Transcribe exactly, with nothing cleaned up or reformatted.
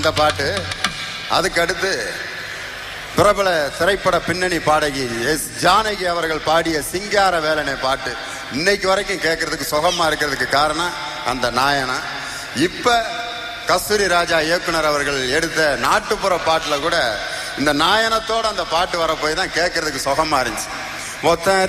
இந்த பாட்டு. அதுக்கடுத்து பிரபல திரைப்பட பின்னணி பாடகி எஸ் ஜானகி அவர்கள் பாடிய சிங்கார வேலனை பாட்டு இன்னைக்கு வரைக்கும் கேட்கறதுக்கு சுகமா இருக்கிறதுக்கு காரணம் அந்த நாயனா. இப்ப கஸ்தூரி ராஜா இயக்குனர் அவர்கள் எடுத்த நாட்டுப்புற பாட்டுல கூட இந்த நாயனத்தோட அந்த பாட்டு வர போய் தான் கேட்கறதுக்கு சுகமா இருந்துச்சு. மொத்தம்